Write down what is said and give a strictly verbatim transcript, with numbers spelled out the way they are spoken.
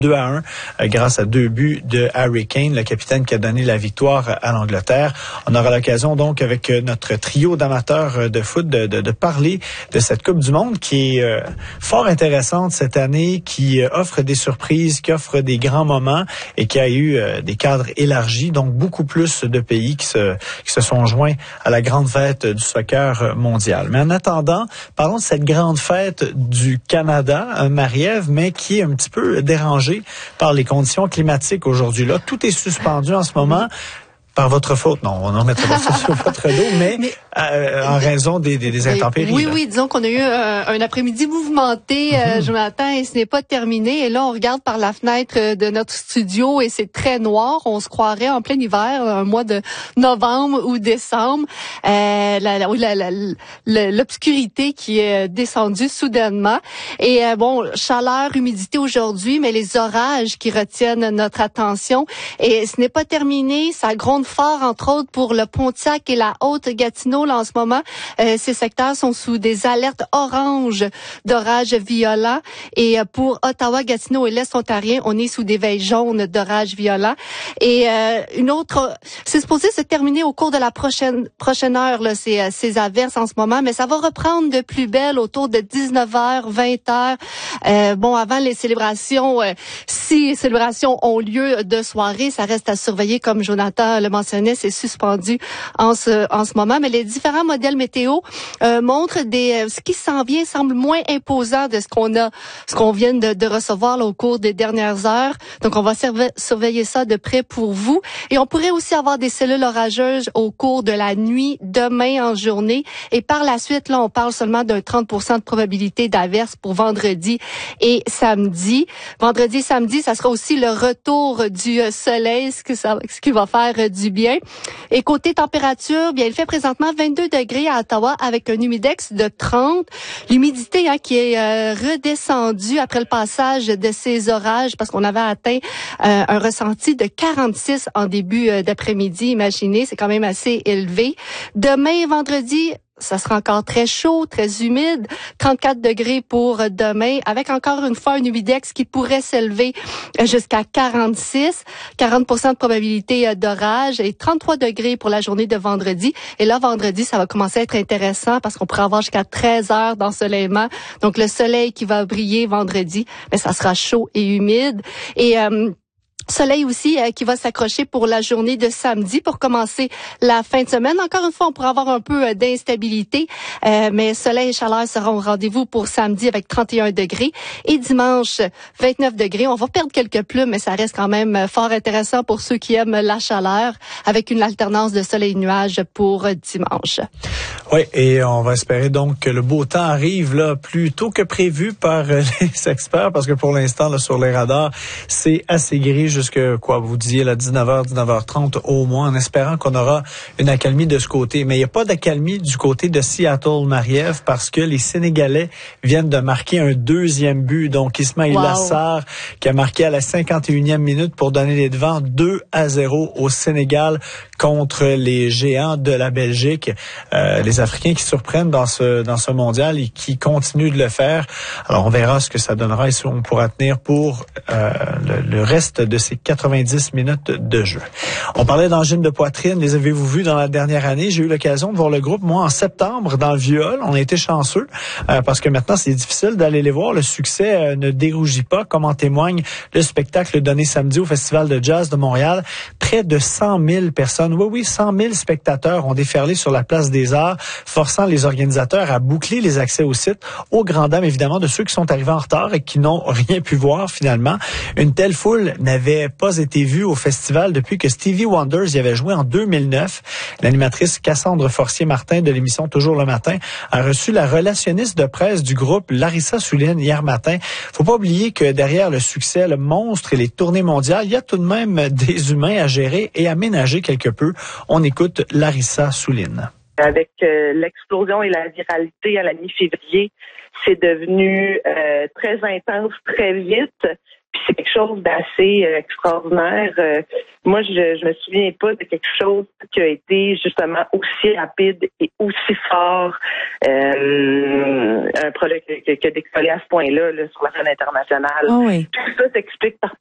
deux à un euh, grâce à deux buts de Harry Kane, le capitaine qui a donné la victoire à l'Angleterre. On aura l'occasion donc avec notre trio d'amateurs de foot de, de, de parler de cette Coupe du Monde qui est euh, fort intéressante cette année, qui euh, offre des surprises, qui offre des grands moments et qui a eu euh, des cadres élargis, donc beaucoup plus de pays qui se, qui se sont joints à la grande fête du soccer mondial. Mais en attendant, parlons de cette grande fête du Canada, Marie-Ève, mais qui est un petit peu dérangée par les conditions climatiques aujourd'hui. Là, tout est suspendu en ce moment. Par votre faute, non, on n'en mettra pas ça sur votre dos, mais, mais euh, en raison des, des, des intempéries. Oui, là. oui, disons qu'on a eu euh, un après-midi mouvementé, euh, mm-hmm. Jonathan, et ce n'est pas terminé. Et là, on regarde par la fenêtre de notre studio et c'est très noir. On se croirait en plein hiver, un mois de novembre ou décembre. Euh, la, la, la, la, la, l'obscurité qui est descendue soudainement. Et euh, bon, chaleur, humidité aujourd'hui, mais les orages qui retiennent notre attention. Et ce n'est pas terminé, ça gronde fort, entre autres, pour le Pontiac et la Haute-Gatineau. Là, en ce moment, euh, ces secteurs sont sous des alertes oranges d'orages violents. Et euh, pour Ottawa, Gatineau et l'Est ontarien, on est sous des veilles jaunes d'orages violents. Et euh, une autre, c'est supposé se terminer au cours de la prochaine prochaine heure, là, ces, ces averses en ce moment, mais ça va reprendre de plus belle autour de dix-neuf heures, vingt heures. Euh, bon, avant les célébrations, euh, si les célébrations ont lieu de soirée, ça reste à surveiller, comme Jonathan le mentionnait, c'est suspendu en ce en ce moment, mais les différents modèles météo euh, montrent des euh, ce qui s'en vient semble moins imposant de ce qu'on a ce qu'on vient de, de recevoir là, au cours des dernières heures. Donc on va surve- surveiller ça de près pour vous, et on pourrait aussi avoir des cellules orageuses au cours de la nuit, demain en journée, et par la suite là on parle seulement d'un trente pour cent de probabilité d'averse pour vendredi et samedi. Vendredi et samedi, ça sera aussi le retour du soleil, ce que ça ce qui va faire du bien. Et côté température, bien, il fait présentement vingt-deux degrés à Ottawa avec un humidex de trente. L'humidité hein, qui est euh, redescendue après le passage de ces orages parce qu'on avait atteint euh, un ressenti de quarante-six en début euh, d'après-midi. Imaginez, c'est quand même assez élevé. Demain, vendredi, ça sera encore très chaud, très humide, trente-quatre degrés pour demain, avec encore une fois un humidex qui pourrait s'élever jusqu'à quarante-six, quarante pour cent de probabilité d'orage et trente-trois degrés pour la journée de vendredi. Et là, vendredi, ça va commencer à être intéressant parce qu'on pourra avoir jusqu'à treize heures d'ensoleillement. Donc, le soleil qui va briller vendredi, mais ça sera chaud et humide. Et euh, soleil aussi euh, qui va s'accrocher pour la journée de samedi pour commencer la fin de semaine. Encore une fois, on pourra avoir un peu euh, d'instabilité, euh, mais soleil et chaleur seront au rendez-vous pour samedi avec trente et un degrés et dimanche vingt-neuf degrés. On va perdre quelques plumes, mais ça reste quand même fort intéressant pour ceux qui aiment la chaleur avec une alternance de soleil et nuages pour dimanche. Oui, et on va espérer donc que le beau temps arrive là plus tôt que prévu par les experts parce que pour l'instant là sur les radars, c'est assez gris jusque quoi vous disiez là dix-neuf heures, dix-neuf heures trente au moins, en espérant qu'on aura une accalmie de ce côté. Mais il n'y a pas d'accalmie du côté de Seattle, Marie-Ève, parce que les Sénégalais viennent de marquer un deuxième but. Donc Ismaïla wow. Sarr qui a marqué à la cinquante et unième minute pour donner les devants deux à zéro au Sénégal contre les géants de la Belgique. Euh, les Africains qui surprennent dans ce dans ce mondial et qui continuent de le faire. Alors on verra ce que ça donnera et si on pourra tenir pour euh, le, le reste de ces quatre-vingt-dix minutes de jeu. On parlait d'angines de poitrine. Les avez-vous vus dans la dernière année? J'ai eu l'occasion de voir le groupe, moi, en septembre, dans le Viol. On a été chanceux euh, parce que maintenant, c'est difficile d'aller les voir. Le succès euh, ne dérougit pas, comme en témoigne le spectacle donné samedi au Festival de Jazz de Montréal. Près de cent mille personnes, oui, oui, cent mille spectateurs ont déferlé sur la place des Arts, forçant les organisateurs à boucler les accès au site, aux grandes dames, évidemment, de ceux qui sont arrivés en retard et qui n'ont rien pu voir, finalement. Une telle foule n'avait pas été vue au festival depuis que Stevie Wonders y avait joué en deux mille neuf. L'animatrice Cassandre Forcier-Martin de l'émission Toujours le matin a reçu la relationniste de presse du groupe, Larissa Souline, hier matin. Faut pas oublier que derrière le succès, le monstre et les tournées mondiales, il y a tout de même des humains à gérer et à ménager quelque peu. On écoute Larissa Souline. Avec euh, l'explosion et la viralité à la mi-février, c'est devenu euh, très intense, très vite. Puis c'est quelque chose d'assez euh, extraordinaire. Euh, moi, je, je me souviens pas de quelque chose qui a été justement aussi rapide et aussi fort, euh, un projet qui a décollé à ce point-là là, sur la scène internationale. Oh oui. Tout ça s'explique par